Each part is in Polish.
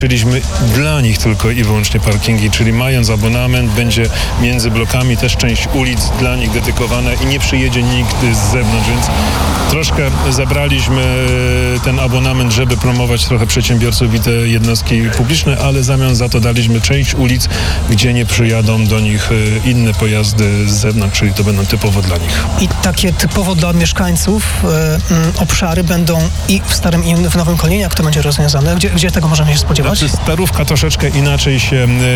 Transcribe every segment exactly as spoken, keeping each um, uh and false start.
Byliśmy dla nich tylko i wyłącznie parkingi, czyli mając abonament będzie między blokami też część ulic dla nich dedykowana i nie przyjedzie nikt z zewnątrz, więc troszkę zabraliśmy ten abonament, żeby promować trochę przedsiębiorców i te jednostki publiczne, ale w zamian za to daliśmy część ulic, gdzie nie przyjadą do nich inne pojazdy z zewnątrz, czyli to będą typowo dla nich. I takie typowo dla mieszkańców y, y, obszary będą i w Starym i w Nowym Koninie, jak to będzie rozwiązane? Gdzie, gdzie tego możemy się spodziewać? Znaczy, Starówka troszeczkę inaczej się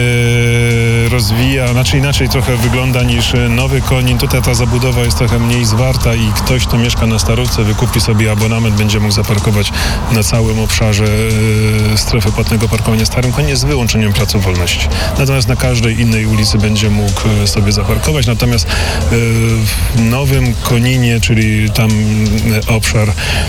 e, rozwija, znaczy inaczej trochę wygląda niż Nowy Konin. Tutaj ta zabudowa jest trochę mniej zwarta i ktoś, kto mieszka na Starówce, wykupi sobie abonament, będzie mógł zaparkować na całym obszarze e, strefy płatnego parkowania w Starym Koninie z wyłączeniem placu Wolności. Natomiast na każdej innej ulicy będzie mógł sobie zaparkować. Natomiast e, w Nowym Koninie, czyli tam e, obszar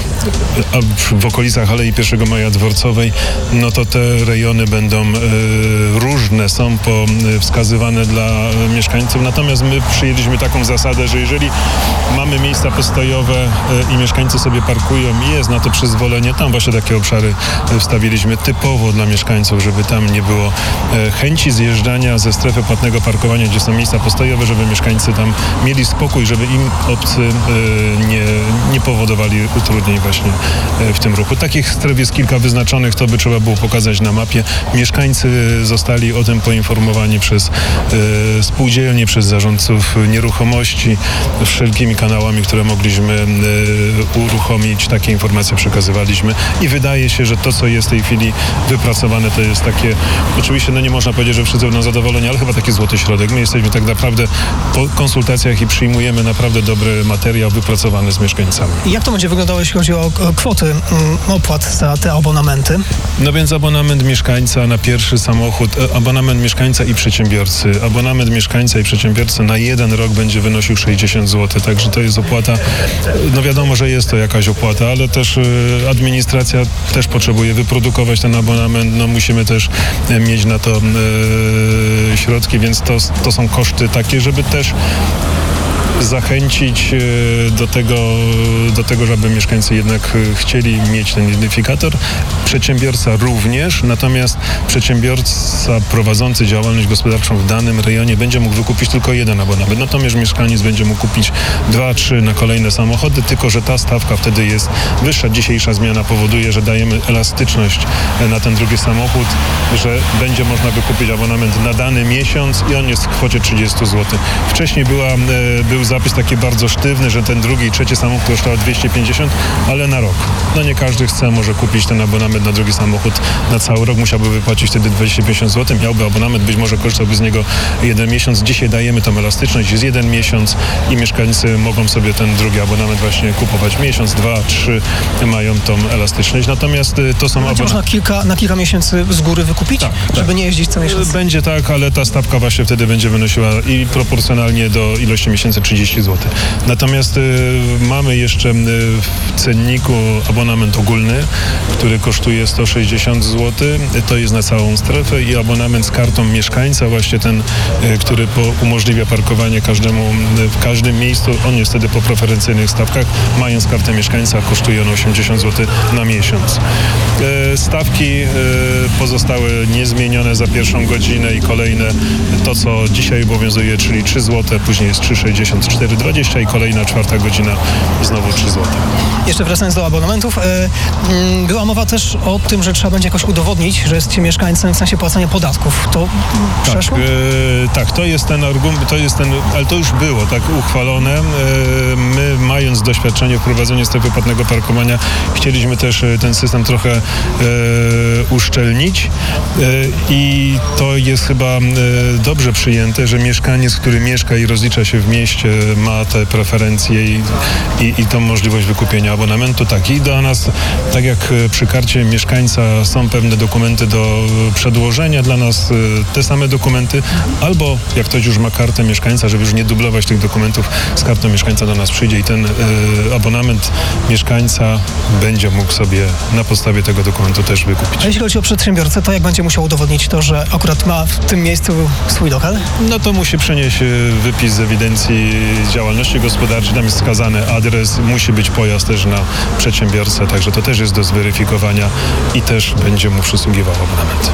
e, w okolicach Alei pierwszego Maja Dworcowej, no to te rejony będą e, różne, są po, e, wskazywane dla e, mieszkańców. Natomiast my przyjęliśmy taką zasadę, że jeżeli mamy miejsca postojowe e, i mieszkańcy sobie parkują i jest na to przyzwolenie, tam właśnie takie obszary e, wstawiliśmy typowo dla mieszkańców, żeby tam nie było e, chęci zjeżdżania ze strefy płatnego parkowania, gdzie są miejsca postojowe, żeby mieszkańcy tam mieli spokój, żeby im obcy e, nie, nie powodowali utrudnień właśnie e, w tym ruchu. Takich stref jest kilka wyznaczonych, to by trzeba było pokazać na mapie. Mieszkańcy zostali o tym poinformowani przez e, spółdzielnie, przez zarządców nieruchomości, wszelkimi kanałami, które mogliśmy e, uruchomić. Takie informacje przekazywaliśmy i wydaje się, że to, co jest w tej chwili wypracowane, to jest takie, oczywiście no nie można powiedzieć, że wszyscy będą zadowoleni, ale chyba taki złoty środek. My jesteśmy tak naprawdę po konsultacjach i przyjmujemy naprawdę dobry materiał wypracowany z mieszkańcami. I jak to będzie wyglądało, jeśli chodzi o kwoty mm, opłat za te abonamenty? No więc abonament mieszkańca na pierwszy samochód, abonament mieszkańca i przedsiębiorcy. Abonament mieszkańca i przedsiębiorcy na jeden rok będzie wynosił sześćdziesiąt złotych, także to jest opłata, no wiadomo, że jest to jakaś opłata, ale też y, administracja też potrzebuje wyprodukować ten abonament, no musimy też y, mieć na to y, środki, więc to, to są koszty takie, żeby też zachęcić do tego, do tego, żeby mieszkańcy jednak chcieli mieć ten identyfikator. Przedsiębiorca również, natomiast przedsiębiorca prowadzący działalność gospodarczą w danym rejonie będzie mógł wykupić tylko jeden abonament. Natomiast mieszkaniec będzie mógł kupić dwa, trzy na kolejne samochody, tylko że ta stawka wtedy jest wyższa. Dzisiejsza zmiana powoduje, że dajemy elastyczność na ten drugi samochód, że będzie można wykupić abonament na dany miesiąc i on jest w kwocie trzydzieści złotych. Wcześniej była, był zapis taki bardzo sztywny, że ten drugi i trzeci samochód kosztował dwieście pięćdziesiąt, ale na rok. No nie każdy chce może kupić ten abonament na drugi samochód na cały rok. Musiałby wypłacić wtedy dwieście pięćdziesiąt złotych. Miałby abonament, być może korzystałby z niego jeden miesiąc. Dzisiaj dajemy tą elastyczność, jest jeden miesiąc i mieszkańcy mogą sobie ten drugi abonament właśnie kupować. Miesiąc, dwa, trzy mają tą elastyczność. Natomiast to są abonamenty. Można kilka, na kilka miesięcy z góry wykupić, tak, żeby tak. nie jeździć co miesiąc? Będzie tak, ale ta stawka właśnie wtedy będzie wynosiła i proporcjonalnie do ilości miesięcy trzydzieści złotych. Natomiast y, mamy jeszcze y, w cenniku abonament ogólny, który kosztuje sto sześćdziesiąt złotych. To jest na całą strefę i abonament z kartą mieszkańca, właśnie ten, y, który po, umożliwia parkowanie każdemu y, w każdym miejscu. On jest wtedy po preferencyjnych stawkach. Mając kartę mieszkańca, kosztuje on osiemdziesiąt złotych na miesiąc. Y, stawki y, pozostały niezmienione za pierwszą godzinę i kolejne to, co dzisiaj obowiązuje, czyli trzy złote, później jest trzy sześćdziesiąt, cztery dwadzieścia i kolejna czwarta godzina znowu trzy złote. Jeszcze wracając do abonamentów, yy, była mowa też o tym, że trzeba będzie jakoś udowodnić, że jesteście mieszkańcem w sensie płacenia podatków. To tak, przeszło? Yy, tak, to jest ten argument, to jest ten, ale to już było tak uchwalone. Yy, my, mając doświadczenie w prowadzeniu strefy płatnego parkowania, chcieliśmy też ten system trochę yy, uszczelnić yy, i to jest chyba yy, dobrze przyjęte, że mieszkaniec, który mieszka i rozlicza się w mieście, ma te preferencje i, i, i tą możliwość wykupienia abonamentu. Tak, i do nas, tak jak przy karcie mieszkańca są pewne dokumenty do przedłożenia, dla nas te same dokumenty, albo jak ktoś już ma kartę mieszkańca, żeby już nie dublować tych dokumentów, z kartą mieszkańca do nas przyjdzie i ten y, abonament mieszkańca będzie mógł sobie na podstawie tego dokumentu też wykupić. A jeśli chodzi o przedsiębiorcę, to jak będzie musiał udowodnić to, że akurat ma w tym miejscu swój lokal? No to musi przenieść wypis z ewidencji działalności gospodarczej, tam jest wskazany adres, musi być pojazd też na przedsiębiorcę, także to też jest do zweryfikowania i też będzie mu przysługiwał abonament.